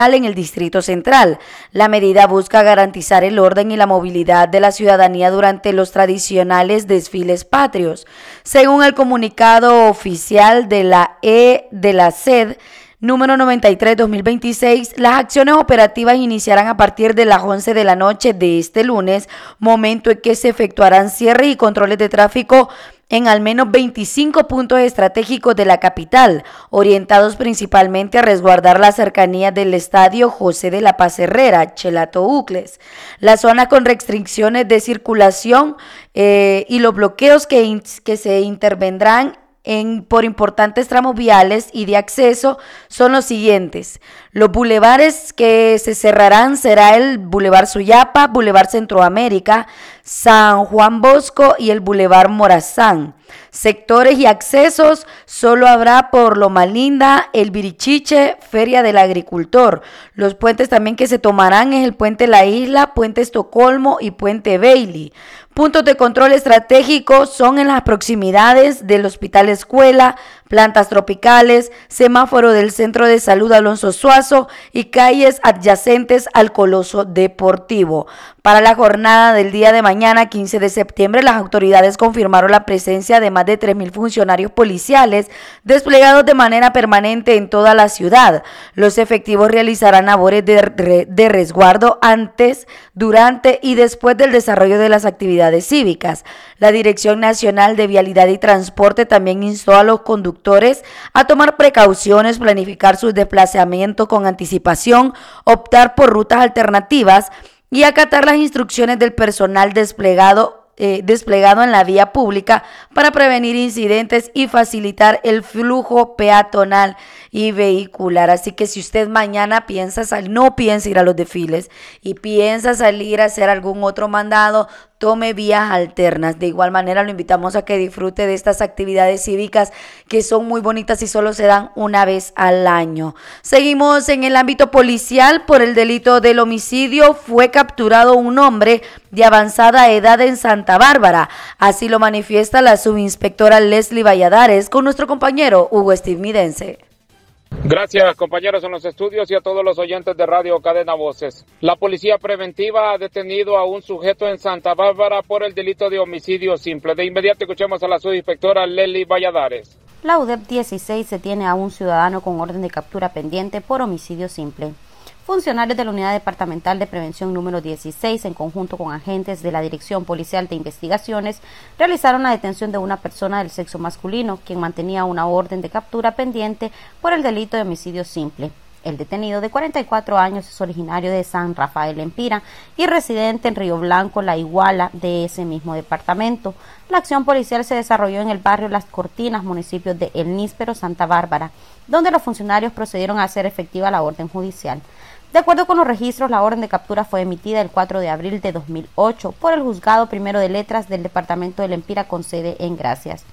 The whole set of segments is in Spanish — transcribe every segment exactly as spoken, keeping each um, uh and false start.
en el Distrito Central. La medida busca garantizar el orden y la movilidad de la ciudadanía durante los tradicionales desfiles patrios. Según el comunicado oficial de la E de la C E D, número noventa y tres, dos mil veintiséis, las acciones operativas iniciarán a partir de las once de la noche de este lunes, momento en que se efectuarán cierres y controles de tráfico en al menos veinticinco puntos estratégicos de la capital, orientados principalmente a resguardar la cercanía del estadio José de la Paz Herrera, Chelato Ucles, la zona con restricciones de circulación eh, y los bloqueos que, in, que se intervendrán En, por importantes tramos viales y de acceso son los siguientes. Los bulevares que se cerrarán será el Boulevard Suyapa, Boulevard Centroamérica, San Juan Bosco y el Boulevard Morazán. Sectores y accesos solo habrá por Loma Linda, el Birichiche, Feria del Agricultor. Los puentes también que se tomarán es el Puente La Isla, Puente Estocolmo y Puente Bailey. Puntos de control estratégico son en las proximidades del Hospital Escuela, plantas tropicales, semáforo del Centro de Salud Alonso Suazo y calles adyacentes al Coloso Deportivo. Para la jornada del día de mañana, quince de septiembre, las autoridades confirmaron la presencia de más de tres mil funcionarios policiales desplegados de manera permanente en toda la ciudad. Los efectivos realizarán labores de, de resguardo antes, durante y después del desarrollo de las actividades cívicas. La Dirección Nacional de Vialidad y Transporte también instó a los conductores a tomar precauciones, planificar sus desplazamientos con anticipación, optar por rutas alternativas y acatar las instrucciones del personal desplegado Eh, desplegado en la vía pública para prevenir incidentes y facilitar el flujo peatonal y vehicular. Así que si usted mañana piensa salir, no piensa ir a los desfiles y piensa salir a hacer algún otro mandado, tome vías alternas. De igual manera lo invitamos a que disfrute de estas actividades cívicas que son muy bonitas y solo se dan una vez al año. Seguimos en el ámbito policial. Por el delito del homicidio fue capturado un hombre de avanzada edad en Santa Bárbara. Así lo manifiesta la subinspectora Leslie Valladares con nuestro compañero Hugo Estividense. Gracias, compañeros en los estudios y a todos los oyentes de Radio Cadena Voces. La policía preventiva ha detenido a un sujeto en Santa Bárbara por el delito de homicidio simple. De inmediato escuchemos a la subinspectora Leslie Valladares. La U D E P dieciséis detiene a un ciudadano con orden de captura pendiente por homicidio simple. Funcionarios de la Unidad Departamental de Prevención número dieciséis, en conjunto con agentes de la Dirección Policial de Investigaciones, realizaron la detención de una persona del sexo masculino, quien mantenía una orden de captura pendiente por el delito de homicidio simple. El detenido, de cuarenta y cuatro años, es originario de San Rafael Empira y residente en Río Blanco, La Iguala, de ese mismo departamento. La acción policial se desarrolló en el barrio Las Cortinas, municipio de El Níspero, Santa Bárbara, donde los funcionarios procedieron a hacer efectiva la orden judicial. De acuerdo con los registros, la orden de captura fue emitida el cuatro de abril de dos mil ocho por el Juzgado Primero de Letras del Departamento del Empira con sede en Gracias.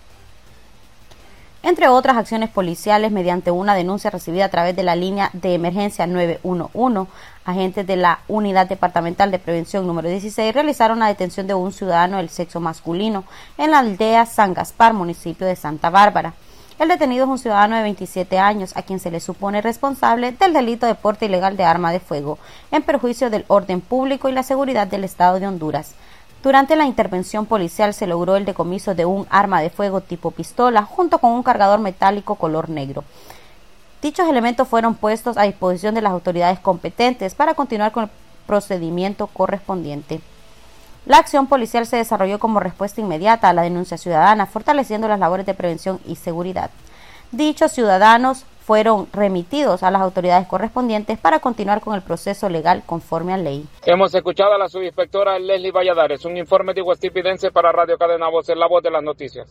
Entre otras acciones policiales, mediante una denuncia recibida a través de la línea de emergencia nueve uno uno, agentes de la Unidad Departamental de Prevención número dieciséis realizaron la detención de un ciudadano del sexo masculino en la aldea San Gaspar, municipio de Santa Bárbara. El detenido es un ciudadano de veintisiete años a quien se le supone responsable del delito de porte ilegal de arma de fuego en perjuicio del orden público y la seguridad del Estado de Honduras. Durante la intervención policial se logró el decomiso de un arma de fuego tipo pistola junto con un cargador metálico color negro. Dichos elementos fueron puestos a disposición de las autoridades competentes para continuar con el procedimiento correspondiente. La acción policial se desarrolló como respuesta inmediata a la denuncia ciudadana, fortaleciendo las labores de prevención y seguridad. Dichos ciudadanos fueron remitidos a las autoridades correspondientes para continuar con el proceso legal conforme a ley. Hemos escuchado a la subinspectora Leslie Valladares. Un informe de Hugo Estividense para Radio Cadena Voces, la voz de las noticias.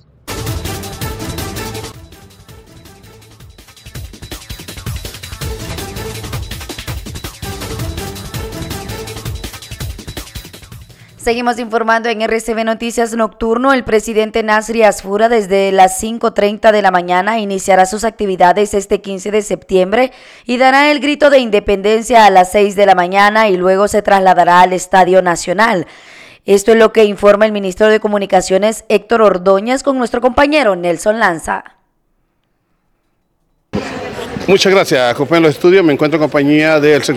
Seguimos informando en R C B Noticias Nocturno. El presidente Nasri Asfura desde las cinco treinta de la mañana iniciará sus actividades este quince de septiembre y dará el grito de independencia a las seis de la mañana y luego se trasladará al Estadio Nacional. Esto es lo que informa el ministro de Comunicaciones Héctor Ordóñez con nuestro compañero Nelson Lanza. Muchas gracias, compañero de los estudios. Me encuentro en compañía del